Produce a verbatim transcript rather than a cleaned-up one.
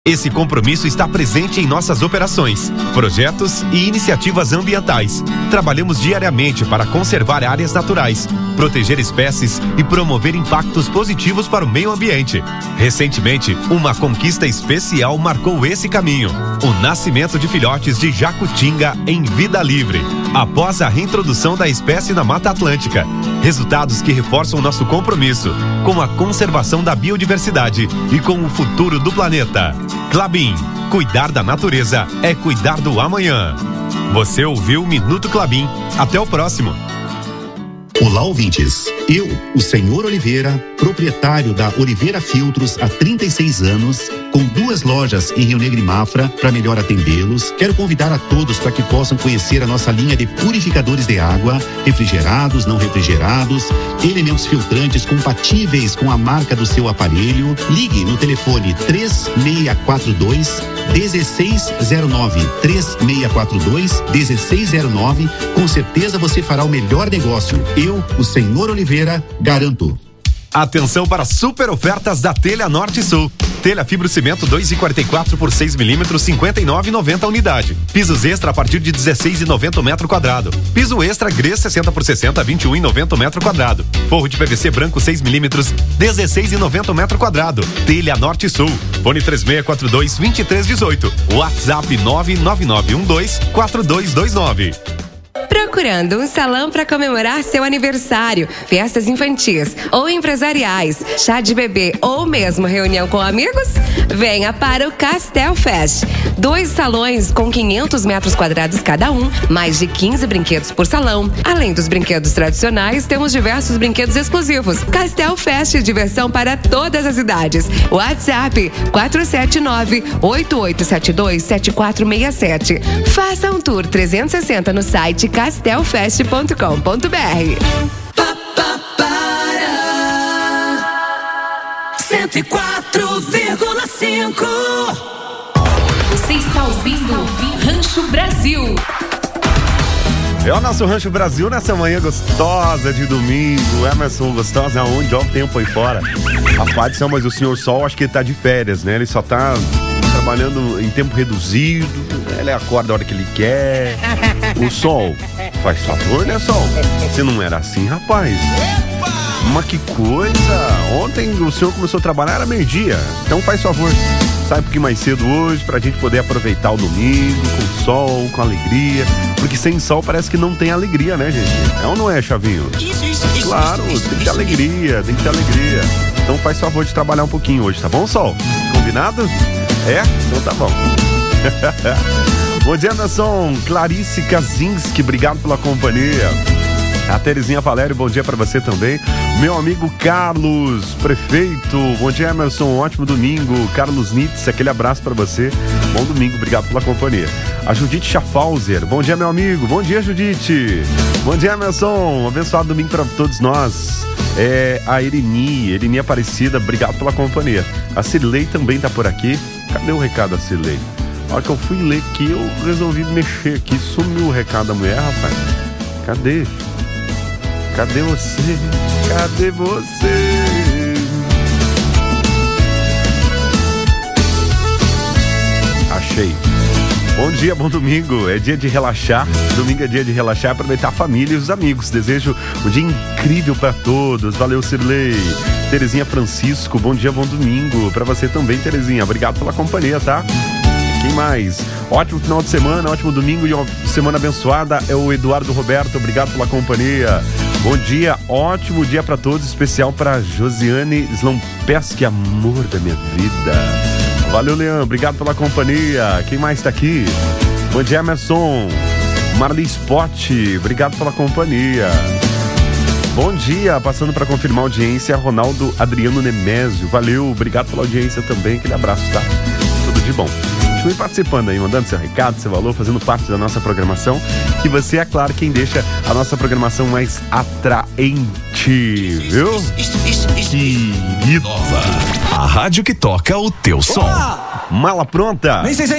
Esse compromisso está presente em nossas operações, projetos e iniciativas ambientais. Trabalhamos diariamente para conservar áreas naturais, proteger espécies e promover impactos positivos para o meio ambiente. Recentemente, uma conquista especial marcou esse caminho: o nascimento de filhotes de jacutinga em vida livre, após a reintrodução da espécie na Mata Atlântica. Resultados que reforçam nosso compromisso com a conservação da biodiversidade e com o futuro do planeta. Klabin, cuidar da natureza é cuidar do amanhã. Você ouviu o Minuto Klabin. Até o próximo. Olá, ouvintes. Eu, o senhor Oliveira, proprietário da Oliveira Filtros há trinta e seis anos, com duas lojas em Rio Negro e Mafra, para melhor atendê-los, quero convidar a todos para que possam conhecer a nossa linha de purificadores de água, refrigerados, não refrigerados, elementos filtrantes compatíveis com a marca do seu aparelho. Ligue no telefone três seis quatro dois, um seis zero nove, três seis quatro dois, um seis zero nove. Com certeza você fará o melhor negócio. Eu, o senhor Oliveira, garanto. Atenção para super ofertas da Telha Norte Sul. Telha fibrocimento dois e quarenta e quatro por seis milímetros, cinquenta e nove e noventa unidade. Pisos extra a partir de dezesseis e noventa o metro quadrado. Piso extra Gres sessenta por sessenta, vinte e um e noventa o metro quadrado. Forro de P V C branco seis milímetros, dezesseis e noventa o metro quadrado. Telha Norte Sul. Fone três seis quatro dois, dois três um oito. WhatsApp nove nove nove um dois, quatro dois dois nove. Procurando um salão para comemorar seu aniversário, festas infantis ou empresariais, chá de bebê ou mesmo reunião com amigos? Venha para o Castel Fest. Dois salões com quinhentos metros quadrados cada um, mais de quinze brinquedos por salão. Além dos brinquedos tradicionais, temos diversos brinquedos exclusivos. Castel Fest, diversão para todas as idades. WhatsApp quatro sete nove, oito oito sete dois, sete quatro seis sete. Faça um tour trezentos e sessenta no site castel fest ponto com ponto br. cento e quatro vírgula cinco. Você está ouvindo Rancho Brasil. É o nosso Rancho Brasil nessa manhã gostosa de domingo. Emerson, gostosa aonde? Olha o tempo aí fora. Rapaz do céu, mas o senhor Sol acho que ele tá de férias, né? Ele só tá trabalhando em tempo reduzido. Ele acorda a hora que ele quer. O Sol, faz favor, né, Sol? Você não era assim, rapaz. Mas que coisa. Ontem o senhor começou a trabalhar, era meio-dia. Então faz favor, sai um pouquinho mais cedo hoje pra gente poder aproveitar o domingo com sol, com alegria. Porque sem sol parece que não tem alegria, né, gente? É ou não é, Chavinho? Claro, tem que ter alegria, tem que ter alegria. Então faz favor de trabalhar um pouquinho hoje, tá bom, Sol? Combinado? É? Então tá bom. Bom dia, nação. Clarice Kazinski, obrigado pela companhia. A Terezinha Valério, bom dia pra você também. Meu amigo Carlos, prefeito, bom dia, Emerson, ótimo domingo. Carlos Nitz, aquele abraço pra você. Bom domingo, obrigado pela companhia. A Judite Schaffhauser, bom dia, meu amigo. Bom dia, Judite. Bom dia, Emerson, abençoado domingo pra todos nós. É a Ereni, Ereni Aparecida, obrigado pela companhia. A Cirlei também tá por aqui. Cadê o recado da Cirlei? A hora que eu fui ler aqui, eu resolvi mexer aqui. Sumiu o recado da mulher, rapaz. Cadê? Cadê você? Cadê você? Achei. Bom dia, bom domingo. É dia de relaxar. Domingo é dia de relaxar, aproveitar a família e os amigos. Desejo um dia incrível para todos. Valeu, Cirlei. Terezinha Francisco, bom dia, bom domingo. Para você também, Terezinha. Obrigado pela companhia, tá? Quem mais? Ótimo final de semana, ótimo domingo e uma semana abençoada. É o Eduardo Roberto, obrigado pela companhia. Bom dia, ótimo dia para todos, especial para Josiane Slampeschi, amor da minha vida. Valeu, Leandro, obrigado pela companhia. Quem mais tá aqui? Bom dia, Emerson. Marli Spot, obrigado pela companhia. Bom dia, passando para confirmar a audiência, Ronaldo Adriano Nemésio. Valeu, obrigado pela audiência também, aquele abraço, tá? Tudo de bom. Continue participando aí, mandando seu recado, seu valor, fazendo parte da nossa programação, que você é, claro, quem deixa a nossa programação mais atraente, viu? Querida. A rádio que toca o teu som. Mala pronta? Nem sei se